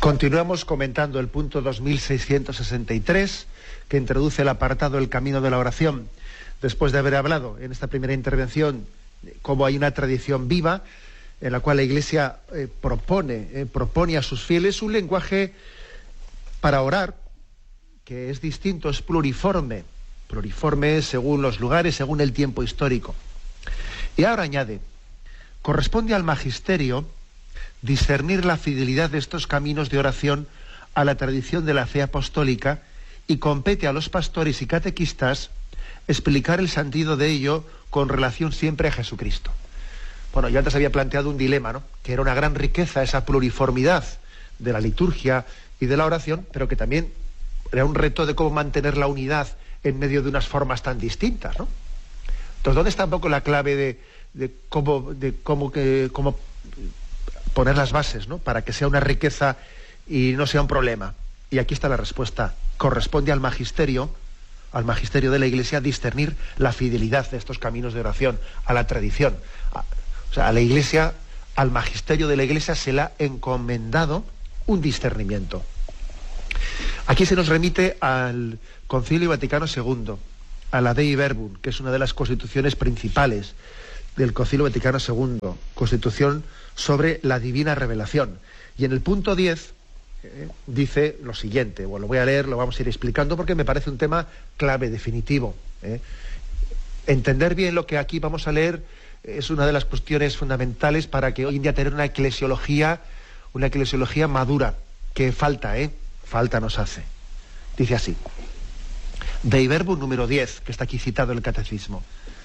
Continuamos comentando el punto 2663, que introduce el apartado El camino de la oración. Después de haber hablado en esta primera intervención cómo hay una tradición viva en la cual la Iglesia propone a sus fieles un lenguaje para orar que es distinto, es pluriforme según los lugares, según el tiempo histórico. Y ahora añade: corresponde al magisterio discernir la fidelidad de estos caminos de oración a la tradición de la fe apostólica, y compete a los pastores y catequistas explicar el sentido de ello con relación siempre a Jesucristo. Bueno, yo antes había planteado un dilema, ¿no?, que era una gran riqueza esa pluriformidad de la liturgia y de la oración, pero que también era un reto de cómo mantener la unidad en medio de unas formas tan distintas, ¿no? Entonces, ¿dónde está un poco la clave de cómo poner las bases, ¿no?, para que sea una riqueza y no sea un problema? Y aquí está la respuesta. Corresponde al magisterio de la Iglesia discernir la fidelidad de estos caminos de oración a la tradición. O sea, a la Iglesia, al magisterio de la Iglesia se le ha encomendado un discernimiento. Aquí se nos remite al Concilio Vaticano II, a la Dei Verbum, que es una de las constituciones principales del Concilio Vaticano II, Constitución sobre la divina revelación. Y en el punto 10 dice lo siguiente. Bueno, lo voy a leer, lo vamos a ir explicando porque me parece un tema clave, definitivo. Entender bien lo que aquí vamos a leer es una de las cuestiones fundamentales para que hoy en día tener una eclesiología madura, que falta nos hace. Dice así: Dei Verbum número 10, que está aquí citado en el Catecismo.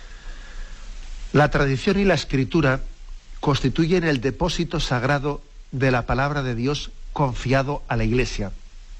La tradición y la escritura constituyen el depósito sagrado de la palabra de Dios confiado a la Iglesia.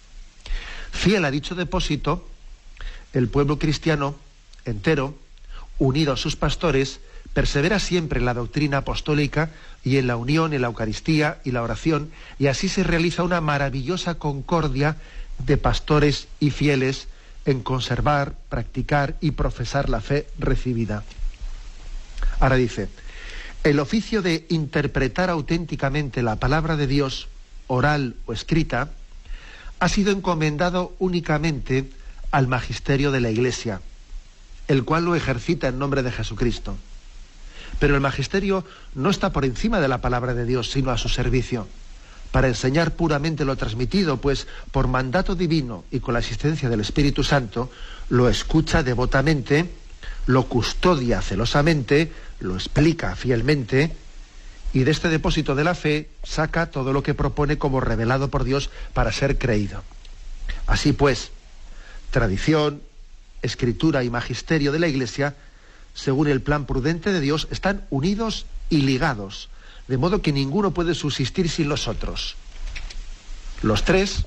Fiel a dicho depósito, el pueblo cristiano entero, unido a sus pastores, persevera siempre en la doctrina apostólica y en la unión, en la Eucaristía y la oración, y así se realiza una maravillosa concordia de pastores y fieles en conservar, practicar y profesar la fe recibida. Ahora dice: el oficio de interpretar auténticamente la palabra de Dios, oral o escrita, ha sido encomendado únicamente al magisterio de la Iglesia, el cual lo ejercita en nombre de Jesucristo. Pero el magisterio no está por encima de la palabra de Dios, sino a su servicio, para enseñar puramente lo transmitido, pues por mandato divino y con la asistencia del Espíritu Santo, lo escucha devotamente, lo custodia celosamente, lo explica fielmente, y de este depósito de la fe saca todo lo que propone como revelado por Dios para ser creído. Así pues, tradición, escritura y magisterio de la Iglesia, según el plan prudente de Dios, están unidos y ligados, de modo que ninguno puede subsistir sin los otros. Los tres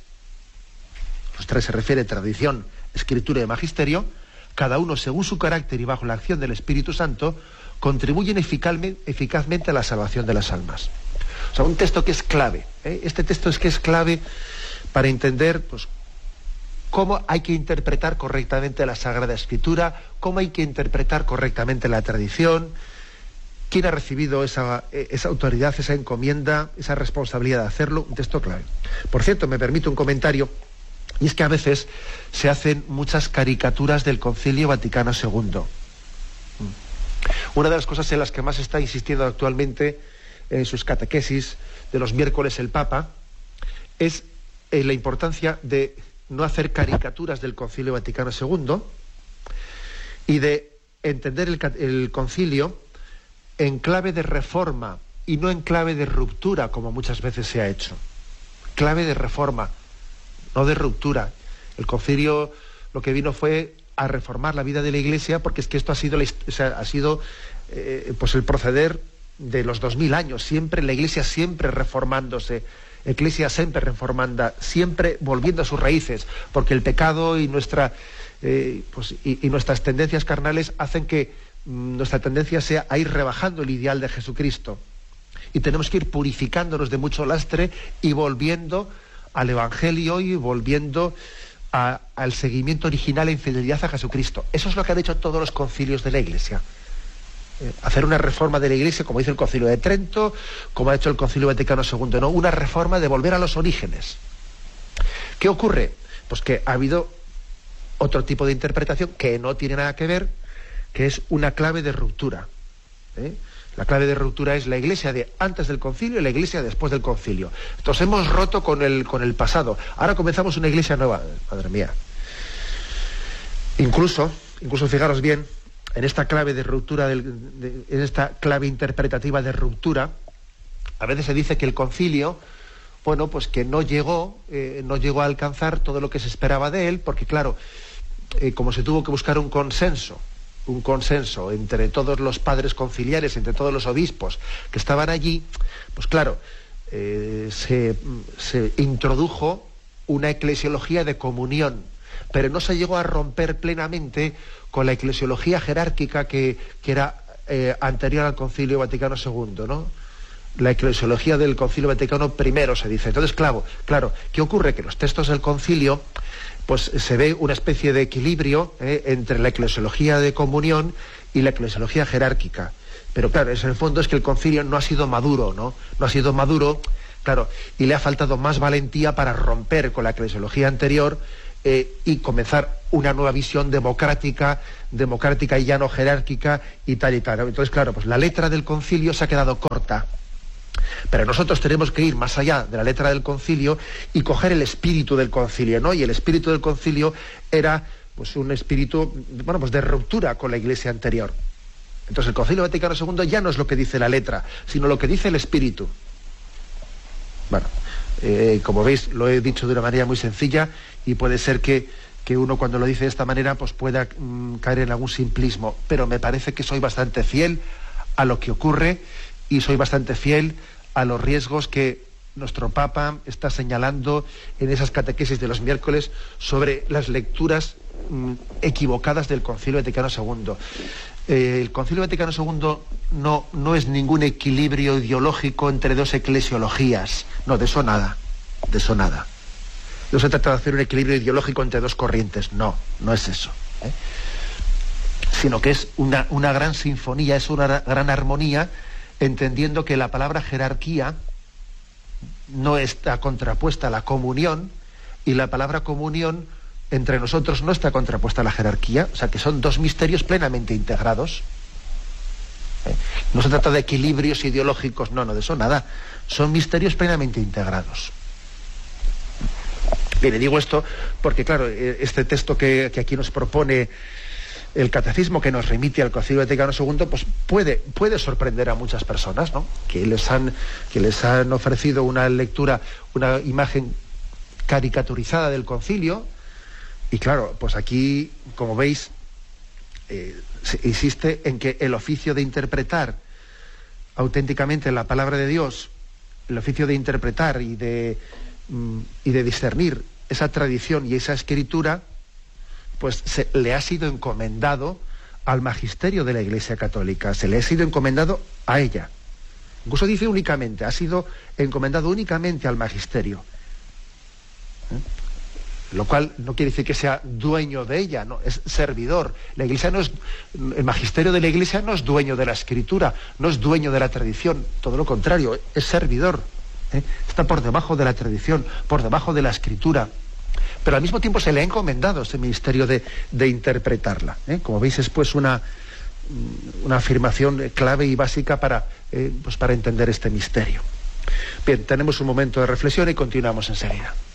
se refiere a tradición, escritura y magisterio, cada uno según su carácter y bajo la acción del Espíritu Santo, contribuyen eficazmente a la salvación de las almas. O sea, un texto que es clave. Este texto es que es clave para entender, pues, cómo hay que interpretar correctamente la Sagrada Escritura, cómo hay que interpretar correctamente la tradición, quién ha recibido esa autoridad, esa encomienda, esa responsabilidad de hacerlo. Un texto clave. Por cierto, me permite un comentario, y es que a veces se hacen muchas caricaturas del Concilio Vaticano II. Una de las cosas en las que más está insistiendo actualmente en sus catequesis de los miércoles el Papa es la importancia de no hacer caricaturas del Concilio Vaticano II y de entender el concilio en clave de reforma y no en clave de ruptura, como muchas veces se ha hecho. Clave de reforma, no de ruptura. El concilio lo que vino fue a reformar la vida de la Iglesia, porque es que esto ha sido pues el proceder de los 2000 años, siempre la Iglesia siempre reformándose, Ecclesia sempre reformanda, siempre volviendo a sus raíces, porque el pecado y nuestras tendencias carnales hacen que nuestra tendencia sea a ir rebajando el ideal de Jesucristo, y tenemos que ir purificándonos de mucho lastre y volviendo al Evangelio y volviendo al seguimiento original e infidelidad a Jesucristo. Eso es lo que han hecho todos los concilios de la Iglesia. hacer una reforma de la Iglesia, como hizo el Concilio de Trento, como ha hecho el Concilio Vaticano II, no, una reforma de volver a los orígenes. ¿Qué ocurre? Pues que ha habido otro tipo de interpretación que no tiene nada que ver, que es una clave de ruptura. La clave de ruptura es la Iglesia de antes del Concilio y la Iglesia después del Concilio. Entonces hemos roto con el pasado. Ahora comenzamos una Iglesia nueva. Madre mía. Incluso fijaros bien, en esta clave de ruptura, en esta clave interpretativa de ruptura, a veces se dice que el Concilio, bueno, pues que no llegó a alcanzar todo lo que se esperaba de él, porque claro, como se tuvo que buscar un consenso entre todos los padres conciliares, entre todos los obispos que estaban allí, pues claro, se introdujo una eclesiología de comunión, pero no se llegó a romper plenamente con la eclesiología jerárquica que era anterior al Concilio Vaticano II, ¿no? La eclesiología del Concilio Vaticano I se dice. Entonces, claro, ¿qué ocurre? Que en los textos del Concilio pues se ve una especie de equilibrio entre la eclesiología de comunión y la eclesiología jerárquica. Pero claro, en el fondo es que el Concilio no ha sido maduro, ¿no? No ha sido maduro, claro, y le ha faltado más valentía para romper con la eclesiología anterior y comenzar una nueva visión democrática y ya no jerárquica y tal y tal. Entonces, claro, pues la letra del Concilio se ha quedado corta. Pero nosotros tenemos que ir más allá de la letra del Concilio y coger el espíritu del Concilio, ¿no? Y el espíritu del Concilio era pues un espíritu, bueno, pues de ruptura con la Iglesia anterior. Entonces el Concilio Vaticano II ya no es lo que dice la letra, sino lo que dice el espíritu. Bueno, como veis, lo he dicho de una manera muy sencilla y puede ser que uno cuando lo dice de esta manera pues pueda caer en algún simplismo, pero me parece que soy bastante fiel a lo que ocurre y soy bastante fiel a los riesgos que nuestro Papa está señalando en esas catequesis de los miércoles sobre las lecturas equivocadas del Concilio Vaticano II. El Concilio Vaticano II no es ningún equilibrio ideológico entre dos eclesiologías. No, de eso nada. No se trata de hacer un equilibrio ideológico entre dos corrientes. No es eso. Sino que es una gran sinfonía, es una gran armonía, entendiendo que la palabra jerarquía no está contrapuesta a la comunión y la palabra comunión entre nosotros no está contrapuesta a la jerarquía, o sea que son dos misterios plenamente integrados. No se trata de equilibrios ideológicos, no, de eso nada, son misterios plenamente integrados. Bien, digo esto porque claro, este texto que aquí nos propone el catecismo, que nos remite al Concilio Vaticano II, pues puede sorprender a muchas personas, ¿no? Que les han ofrecido una lectura, una imagen caricaturizada del concilio, y claro, pues aquí, como veis, se insiste en que el oficio de interpretar auténticamente la palabra de Dios, el oficio de interpretar y de discernir esa tradición y esa escritura, pues le ha sido encomendado al magisterio de la Iglesia Católica, se le ha sido encomendado a ella. Incluso dice únicamente, ha sido encomendado únicamente al magisterio. Lo cual no quiere decir que sea dueño de ella, no, es servidor. La Iglesia el magisterio de la Iglesia no es dueño de la escritura, no es dueño de la tradición, todo lo contrario, es servidor. Está por debajo de la tradición, por debajo de la escritura. Pero al mismo tiempo se le ha encomendado ese ministerio de interpretarla. Como veis, es pues una afirmación clave y básica para entender este misterio. Bien, tenemos un momento de reflexión y continuamos enseguida.